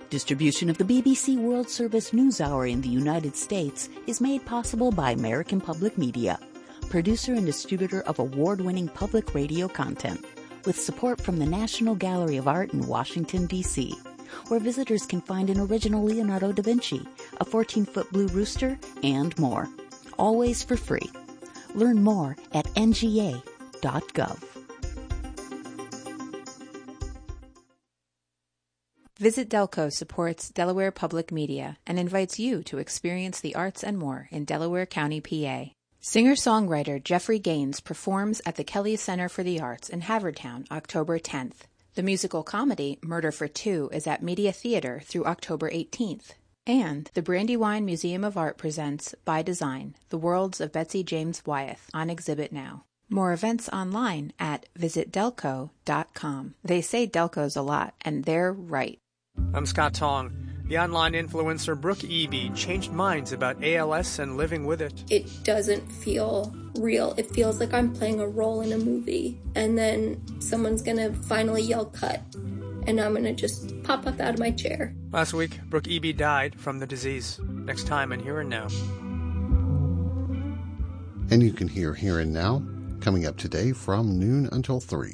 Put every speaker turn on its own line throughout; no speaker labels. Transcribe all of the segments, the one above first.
Distribution of the BBC World Service NewsHour in the United States is made possible by American Public Media, producer and distributor of award-winning public radio content, with support from the National Gallery of Art in Washington, D.C., where visitors can find an original Leonardo da Vinci, a 14-foot blue rooster, and more. Always for free. Learn more at nga.gov.
Visit Delco supports Delaware Public Media and invites you to experience the arts and more in Delaware County, PA. Singer-songwriter Jeffrey Gaines performs at the Kelly Center for the Arts in Havertown, October 10th. The musical comedy Murder for Two is at Media Theater through October 18th. And the Brandywine Museum of Art presents By Design, The Worlds of Betsy James Wyeth on exhibit now. More events online at visitdelco.com. They say Delco's a lot, and they're right.
I'm Scott Tong. The online influencer Brooke Eby changed minds about ALS and living with it.
It doesn't feel real. It feels like I'm playing a role in a movie, and then someone's going to finally yell cut, and I'm going to just pop up out of my chair.
Last week, Brooke Eby died from the disease. Next time in Here and Now.
And you can hear Here and Now coming up today from noon until 3.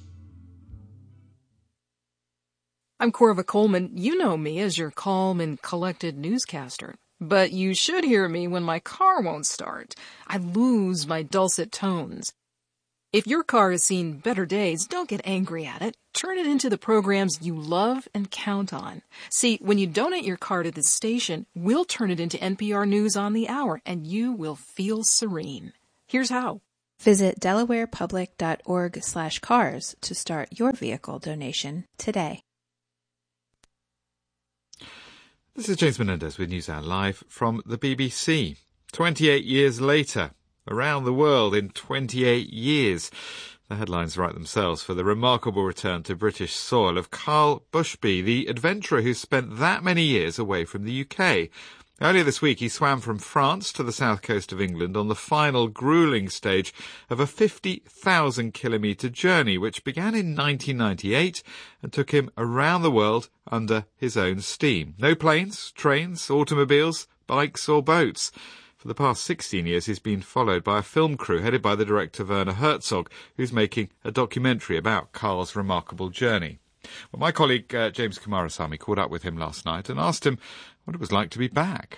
I'm Corva Coleman. You know me as your calm and collected newscaster. But you should hear me when my car won't start. I lose my dulcet tones. If your car has seen better days, don't get angry at it. Turn it into the programs you love and count on. See, when you donate your car to this station, we'll turn it into NPR News on the Hour, and you will feel serene. Here's how.
Visit delawarepublic.org/cars to start your vehicle donation today.
This is James Menendez with NewsHour Live from the BBC. 28 years later, around the world in 28 years. The headlines write themselves for the remarkable return to British soil of Carl Bushby, the adventurer who spent that many years away from the UK. Earlier this week, he swam from France to the south coast of England on the final gruelling stage of a 50,000-kilometre journey, which began in 1998 and took him around the world under his own steam. No planes, trains, automobiles, bikes or boats. For the past 16 years, he's been followed by a film crew headed by the director Werner Herzog, who's making a documentary about Carl's remarkable journey. Well, my colleague James Kumarasamy caught up with him last night and asked him what it was like to be back.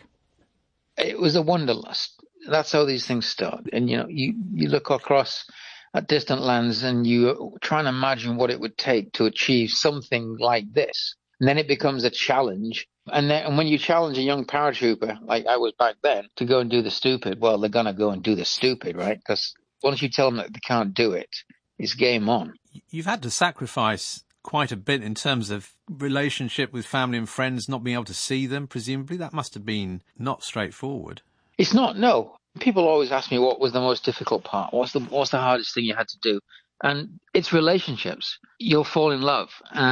It was a wanderlust. That's how these things start. And, you look across at distant lands and you try and imagine what it would take to achieve something like this. And then it becomes a challenge. And when you challenge a young paratrooper, like I was back then, to go and do the stupid, well, they're going to go and do the stupid, right? Because once you tell them that they can't do it, it's game on.
You've had to sacrifice quite a bit in terms of relationship with family and friends, not being able to see them, presumably. That must have been not straightforward.
It's not, no. People always ask me what was the most difficult part. What's the hardest thing you had to do? And it's relationships. You'll fall in love,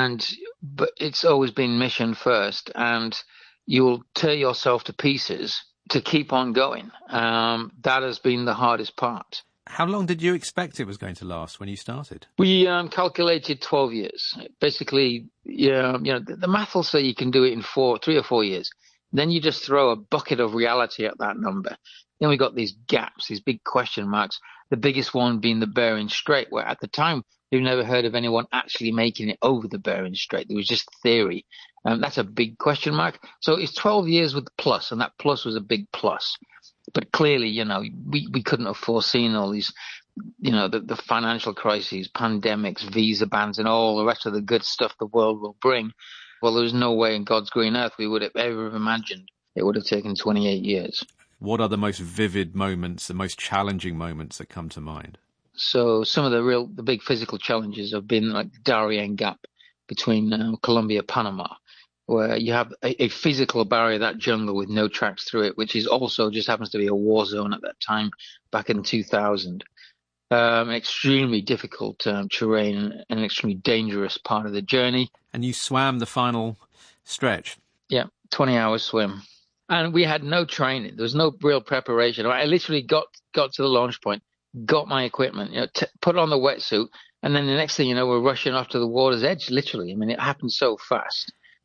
but it's always been mission first, and you'll tear yourself to pieces to keep on going. That has been the hardest part.
How long did you expect it was going to last when you started?
We calculated 12 years. Basically, the math will say you can do it in 3 or 4 years. Then you just throw a bucket of reality at that number. Then we got these gaps, these big question marks, the biggest one being the Bering Strait, where at the time we've never heard of anyone actually making it over the Bering Strait. There was just theory. That's a big question mark. So it's 12 years with the plus, and that plus was a big plus. But clearly, we couldn't have foreseen all these, the financial crises, pandemics, visa bans, and all the rest of the good stuff the world will bring. Well, there's no way in God's green earth we would have ever imagined it would have taken 28 years.
What are the most vivid moments, the most challenging moments that come to mind?
So some of the big physical challenges have been like the Darien Gap between Colombia and Panama, where you have a physical barrier, that jungle with no tracks through it, which is also just happens to be a war zone at that time back in 2000. An extremely difficult terrain, an extremely dangerous part of the journey.
And you swam the final stretch?
Yeah, 20-hour swim. And we had no training. There was no real preparation. I literally got to the launch point, got my equipment, put on the wetsuit, and then the next thing you know, we're rushing off to the water's edge, literally. I mean, it happened so fast.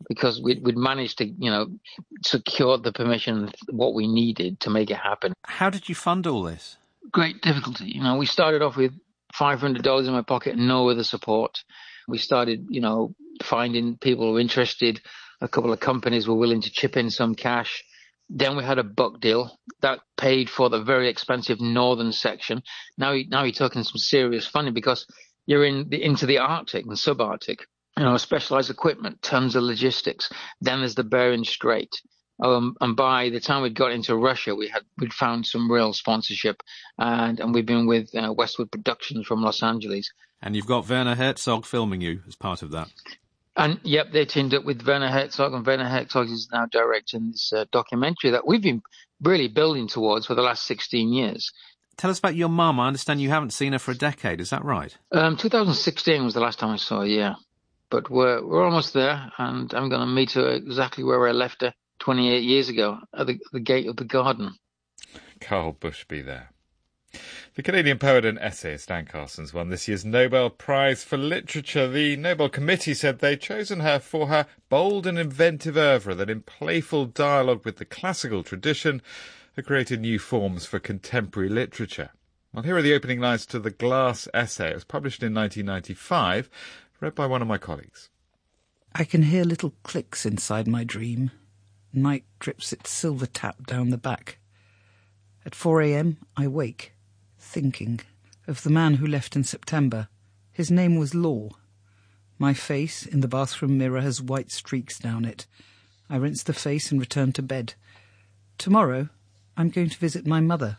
because we'd managed to, secure the permission, what we needed to make it happen.
How did you fund all this?
Great difficulty. We started off with $500 in my pocket, no other support. We started, finding people who were interested. A couple of companies were willing to chip in some cash. Then we had a book deal that paid for the very expensive northern section. Now you're talking some serious funding because you're into the Arctic and subarctic. Specialized equipment, tons of logistics. Then there's the Bering Strait. And by the time we'd got into Russia, we'd found some real sponsorship, and we've been with Westwood Productions from Los Angeles.
And you've got Werner Herzog filming you as part of that.
And yep, they teamed up with Werner Herzog, and Werner Herzog is now directing this documentary that we've been really building towards for the last 16 years.
Tell us about your mum. I understand you haven't seen her for a decade. Is that right? 2016
was the last time I saw her, yeah. But we're almost there, and I'm going to meet her exactly where I left her 28 years ago, at the gate of the garden.
Carl Bushby there. The Canadian poet and essayist Anne Carson's won this year's Nobel Prize for Literature. The Nobel Committee said they'd chosen her for her bold and inventive oeuvre that in playful dialogue with the classical tradition had created new forms for contemporary literature. Well, here are the opening lines to the Glass essay. It was published in 1995, read by one of my colleagues.
I can hear little clicks inside my dream. Night drips its silver tap down the back. At 4 a.m. I wake, thinking of the man who left in September. His name was Law. My face in the bathroom mirror has white streaks down it. I rinse the face and return to bed. Tomorrow I'm going to visit my mother.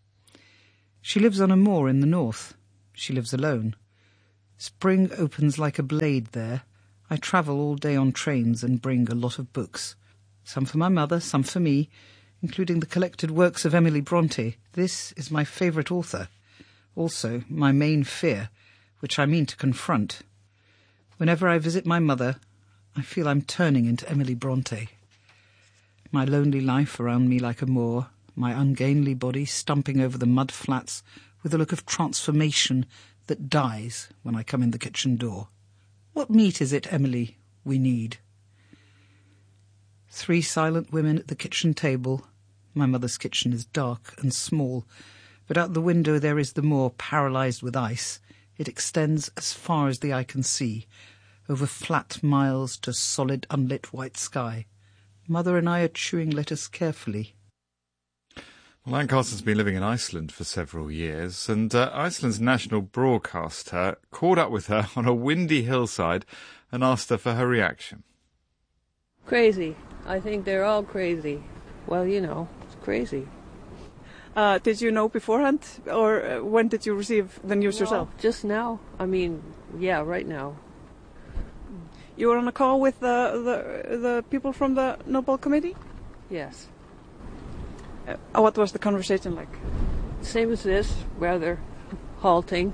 She lives on a moor in the north. She lives alone. Spring opens like a blade there. I travel all day on trains and bring a lot of books. Some for my mother, some for me, including the collected works of Emily Bronte. This is my favourite author. Also, my main fear, which I mean to confront. Whenever I visit my mother, I feel I'm turning into Emily Bronte. My lonely life around me like a moor, my ungainly body stumping over the mud flats with a look of transformation that dies when I come in the kitchen door. What meat is it, Emily, we need? 3 silent women at the kitchen table. My mother's kitchen is dark and small, but out the window there is the moor paralysed with ice. It extends as far as the eye can see, over flat miles to solid unlit white sky. Mother and I are chewing lettuce carefully.
Well, Anne Carson's been living in Iceland for several years, and Iceland's national broadcaster caught up with her on a windy hillside and asked her for her reaction.
Crazy. I think they're all crazy. Well, it's crazy.
Did you know beforehand, or when did you receive the news yourself?
Just now. Right now.
You were on a call with the people from the Nobel Committee?
Yes.
What was the conversation like?
Same as this, rather halting.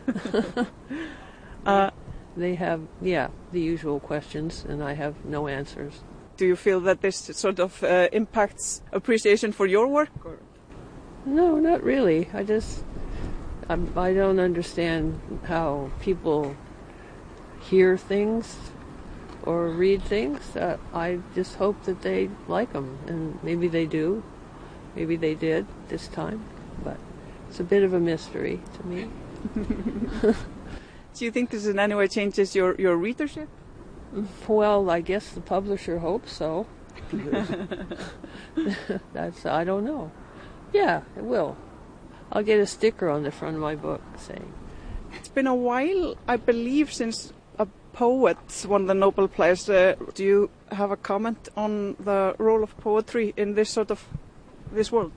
They have, the usual questions, and I have no answers.
Do you feel that this sort of impacts appreciation for your work? Or?
No, not really. I don't understand how people hear things or read things. I just hope that they like them, and maybe they do. Maybe they did this time, but it's a bit of a mystery to me.
Do you think this in any way changes your readership?
Well, I guess the publisher hopes so. I don't know. Yeah, it will. I'll get a sticker on the front of my book saying.
It's been a while, I believe, since a poet won the Nobel Prize. Do you have a comment on the role of poetry in this world?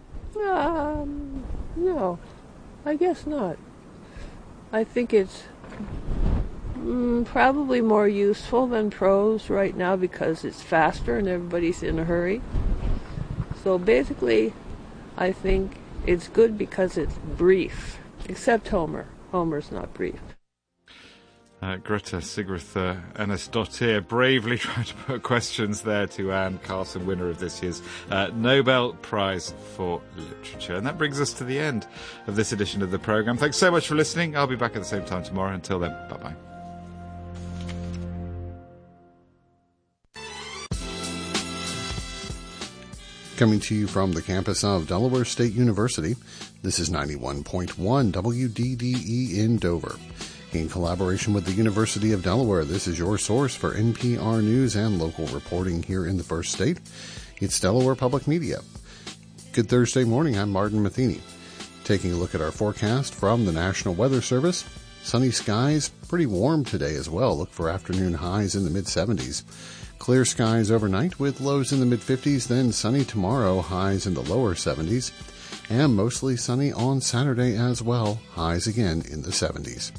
No, I guess not. I think it's probably more useful than prose right now because it's faster and everybody's in a hurry. So basically, I think it's good because it's brief, except Homer. Homer's not brief.
Greta Sigrid Enesdottir bravely trying to put questions there to Anne Carson, winner of this year's Nobel Prize for Literature. And that brings us to the end of this edition of the programme. Thanks so much for listening. I'll be back at the same time tomorrow. Until then, bye-bye.
Coming to you from the campus of Delaware State University, this is 91.1 WDDE in Dover. In collaboration with the University of Delaware, this is your source for NPR news and local reporting here in the First State. It's Delaware Public Media. Good Thursday morning, I'm Martin Matheny. Taking a look at our forecast from the National Weather Service. Sunny skies, pretty warm today as well. Look for afternoon highs in the mid-70s. Clear skies overnight with lows in the mid-50s, then sunny tomorrow, highs in the lower 70s. And mostly sunny on Saturday as well, highs again in the 70s.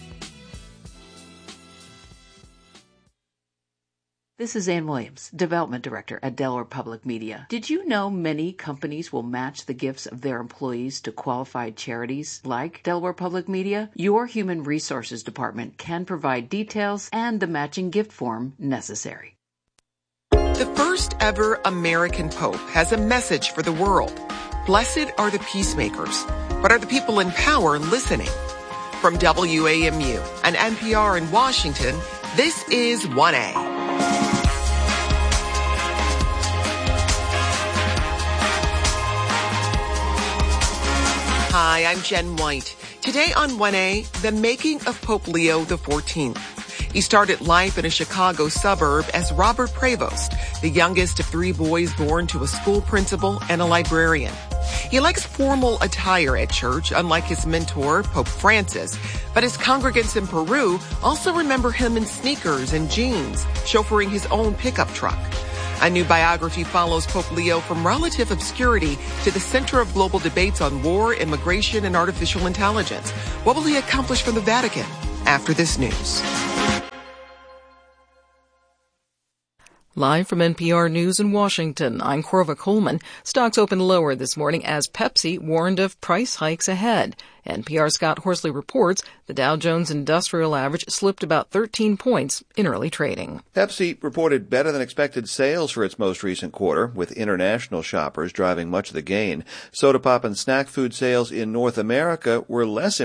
This is Ann Williams, Development Director at Delaware Public Media. Did you know many companies will match the gifts of their employees to qualified charities like Delaware Public Media? Your Human Resources Department can provide details and the matching gift form necessary.
The first ever American Pope has a message for the world. Blessed are the peacemakers, but are the people in power listening? From WAMU and NPR in Washington, this is 1A. Hi, I'm Jen White. Today on 1A, the making of Pope Leo XIV. He started life in a Chicago suburb as Robert Prevost, the youngest of 3 boys born to a school principal and a librarian. He likes formal attire at church, unlike his mentor, Pope Francis, but his congregants in Peru also remember him in sneakers and jeans, chauffeuring his own pickup truck. A new biography follows Pope Leo from relative obscurity to the center of global debates on war, immigration, and artificial intelligence. What will he accomplish from the Vatican after this news?
Live from NPR News in Washington, I'm Corva Coleman. Stocks opened lower this morning as Pepsi warned of price hikes ahead. NPR's Scott Horsley reports the Dow Jones Industrial Average slipped about 13 points in early trading.
Pepsi reported better than expected sales for its most recent quarter, with international shoppers driving much of the gain. Soda pop and snack food sales in North America were less